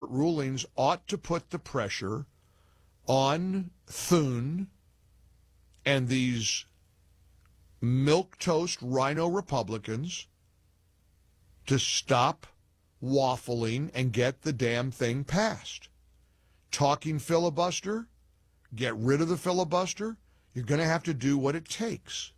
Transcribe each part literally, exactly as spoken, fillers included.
rulings ought to put the pressure on Thune and these milquetoast rhino Republicans to stop waffling and get the damn thing passed. Talking filibuster, get rid of the filibuster. You're going to have to do what it takes.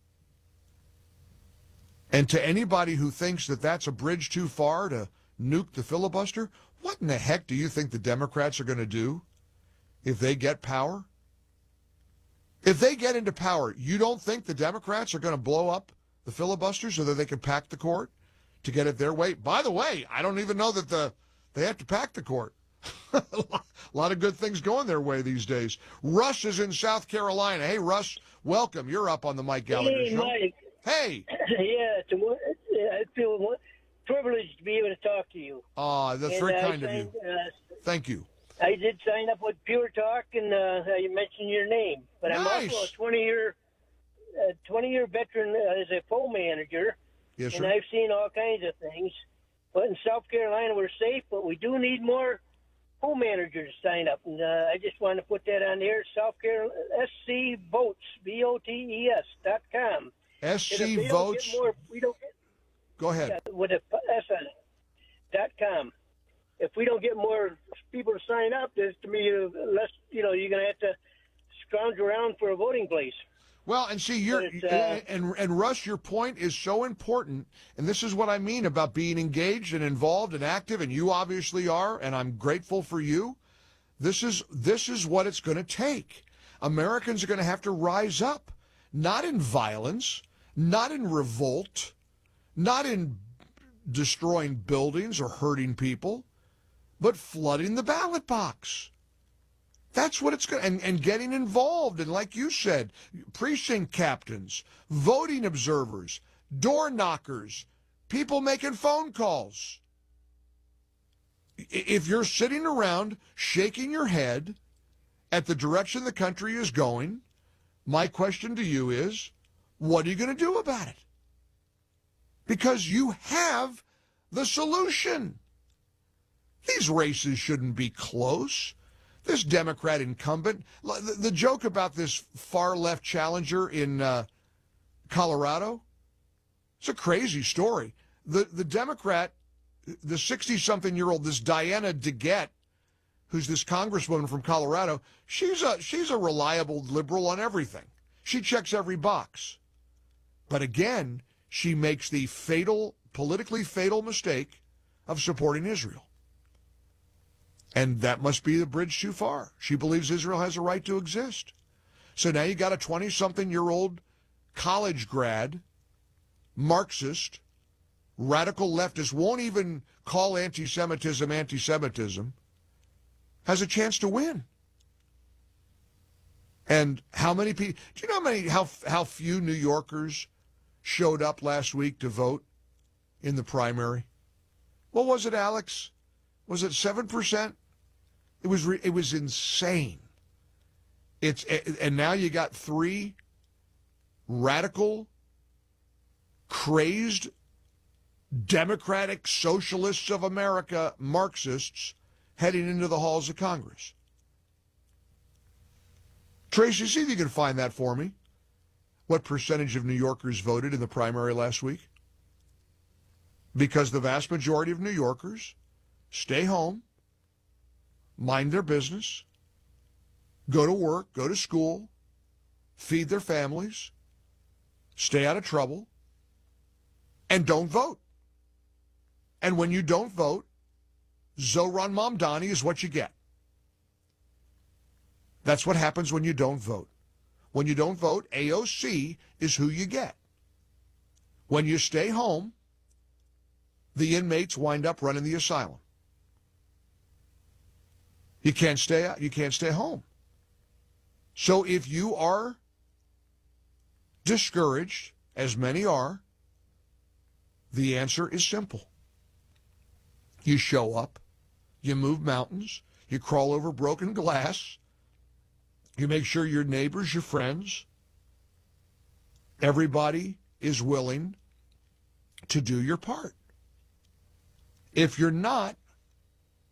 And to anybody who thinks that that's a bridge too far to nuke the filibuster, what in the heck do you think the Democrats are going to do if they get power? If they get into power, you don't think the Democrats are going to blow up the filibuster so that they can pack the court to get it their way? By the way, I don't even know that the they have to pack the court. A lot of good things going their way these days. Russ is in South Carolina. Hey, Russ, welcome. You're up on the Mike Gallagher hey, Show. Mike. Hey. Yeah, it's a, I feel privileged to be able to talk to you. Ah, uh, that's and, very uh, kind of you. Uh, Thank you. I did sign up with Pure Talk, and uh, you mentioned your name. But nice. I'm also a twenty-year uh, twenty-year veteran uh, as a poll manager. Yes, sir. And I've seen all kinds of things. But in South Carolina, we're safe, but we do need more poll managers to sign up. And uh, I just want to put that on there. South Carolina, S C Votes, V O T E S dot com. S C Votes. More, we don't get, Go ahead. Yeah, with a S on it. Dot com. If we don't get more people to sign up, there's to me less. You know, you're going to have to scrounge around for a voting place. Well, and see, you're uh, and and Russ, your point is so important, and this is what I mean about being engaged and involved and active, and you obviously are, and I'm grateful for you. This is this is what it's going to take. Americans are going to have to rise up, not in violence, not in revolt, not in destroying buildings or hurting people, but flooding the ballot box. That's what it's going to, and, and getting involved. And like you said, precinct captains, voting observers, door knockers, people making phone calls. If you're sitting around shaking your head at the direction the country is going, my question to you is, what are you going to do about it? Because you have the solution. These races shouldn't be close. This Democrat incumbent, the, the joke about this far-left challenger in uh, Colorado, it's a crazy story. The the Democrat, the sixty-something-year-old, this Diana DeGette, who's this congresswoman from Colorado, she's a she's a reliable liberal on everything. She checks every box. But again, she makes the fatal, politically fatal mistake of supporting Israel. And that must be the bridge too far. She believes Israel has a right to exist. So now you got a twenty-something-year-old college grad, Marxist, radical leftist, won't even call anti-Semitism anti-Semitism, has a chance to win. And how many people, do you know how many, how, how few New Yorkers showed up last week to vote in the primary? What was it, Alex? Was it seven percent? It was re- it was insane. It's and now you got three radical, crazed, democratic socialists of America, Marxists, heading into the halls of Congress. Tracy, see if you can find that for me. What percentage of New Yorkers voted in the primary last week? Because the vast majority of New Yorkers stay home, mind their business, go to work, go to school, feed their families, stay out of trouble, and don't vote. And when you don't vote, Zohran Mamdani is what you get. That's what happens when you don't vote. When you don't vote, A O C is who you get. When you stay home, the inmates wind up running the asylum. You can't stay out. You can't stay home. So if you are discouraged, as many are, the answer is simple. You show up, you move mountains, you crawl over broken glass, you make sure your neighbors, your friends, everybody is willing to do your part. If you're not,